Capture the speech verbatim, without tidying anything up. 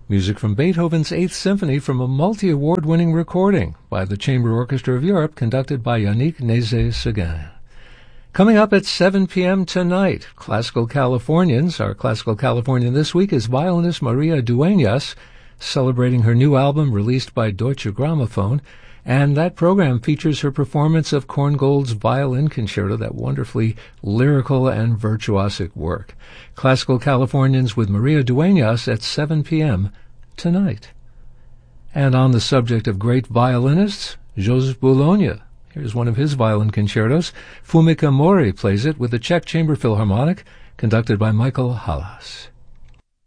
Music from Beethoven's Eighth Symphony from a multi-award-winning recording by the Chamber Orchestra of Europe, conducted by Yannick Nézet-Séguin. Coming up at seven p.m. tonight, Classical Californians. Our Classical Californian this week is violinist Maria Dueñas, celebrating her new album released by Deutsche Grammophon. And that program features her performance of Korngold's Violin Concerto, that wonderfully lyrical and virtuosic work. Classical Californians with Maria Dueñas at seven p.m. tonight. And on the subject of great violinists, Joseph Bologna. Here's one of his violin concertos. Fumika Mori plays it with the Czech Chamber Philharmonic, conducted by Michael Halas.